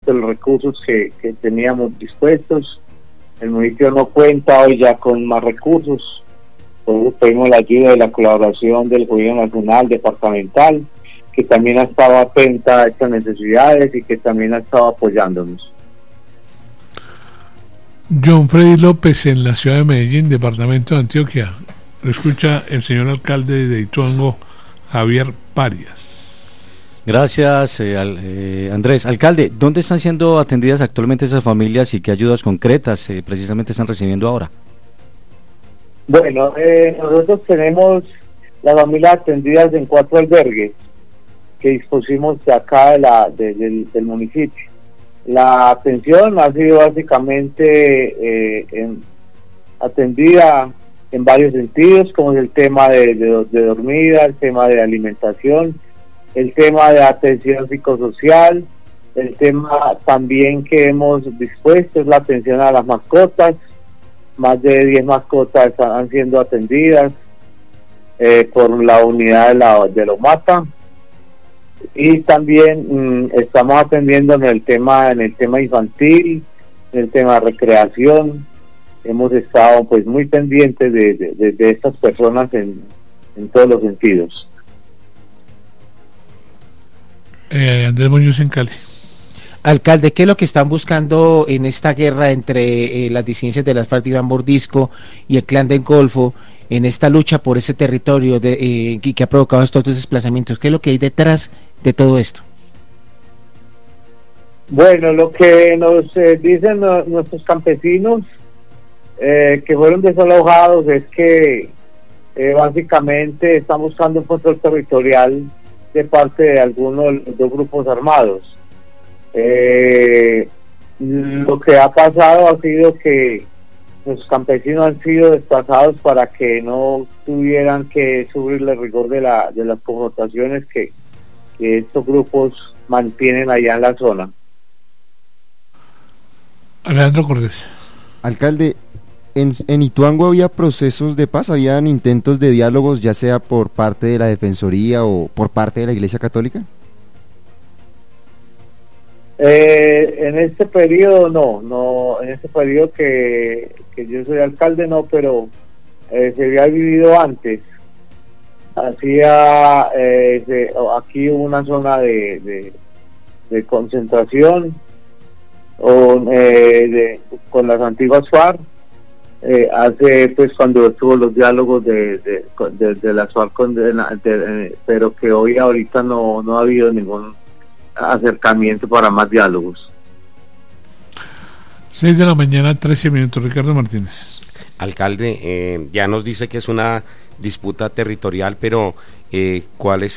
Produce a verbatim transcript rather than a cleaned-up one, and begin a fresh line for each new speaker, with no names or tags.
de los recursos que, que teníamos dispuestos. El municipio no cuenta hoy ya con más recursos, por eso pedimos la ayuda y la colaboración del gobierno nacional, departamental, que también ha estado atenta a estas necesidades y que también ha estado apoyándonos.
John Freddy López, en la ciudad de Medellín, departamento de Antioquia. Lo escucha el señor alcalde de Ituango, Javier Parias.
Gracias, eh, al, eh, Andrés. Alcalde, ¿dónde están siendo atendidas actualmente esas familias y qué ayudas concretas eh, precisamente están recibiendo ahora?
Bueno, eh, nosotros tenemos las familias atendidas en cuatro albergues que dispusimos de acá de la, de, del, del municipio. La atención ha sido básicamente eh, en, atendida en varios sentidos, como es el tema de, de, de dormida, el tema de alimentación, el tema de atención psicosocial, el tema también que hemos dispuesto es la atención a las mascotas. Más de diez mascotas están siendo atendidas eh, por la unidad de la de Lomata, y también mmm, estamos atendiendo en el tema en el tema infantil, en el tema de recreación. Hemos estado pues muy pendientes de, de, de, de estas personas en, en todos los sentidos.
Eh, Andrés Muñoz en Cali.
Alcalde, ¿qué es lo que están buscando en esta guerra entre eh, las disidencias de las FARC de Iván Mordisco y el Clan del Golfo, en esta lucha por ese territorio de, eh, que, que ha provocado estos dos desplazamientos? ¿Qué es lo que hay detrás de todo esto?
Bueno, lo que nos eh, dicen no, nuestros campesinos eh, que fueron desalojados es que eh, básicamente están buscando un control territorial de parte de algunos de los dos grupos armados. Eh, lo que ha pasado ha sido que los campesinos han sido desplazados para que no tuvieran que sufrir el rigor de la de las confrontaciones que, que estos grupos mantienen allá en la zona.
Alejandro Cortés.
Alcalde, en, en Ituango había procesos de paz, habían intentos de diálogos, ya sea por parte de la Defensoría o por parte de la Iglesia Católica.
Eh, en este periodo no, no, en este periodo que, que yo soy alcalde no, pero eh, se había vivido antes. Hacía eh, se, aquí una zona de, de, de concentración o, eh, de, con las antiguas FARC, eh, hace pues cuando estuvo los diálogos de, de, de, de las FARC, con, de, de, de, pero que hoy ahorita no, no ha habido ningún acercamiento para más diálogos.
seis de la mañana, trece minutos. Ricardo Martínez.
Alcalde, eh, ya nos dice que es una disputa territorial, pero eh, ¿cuál es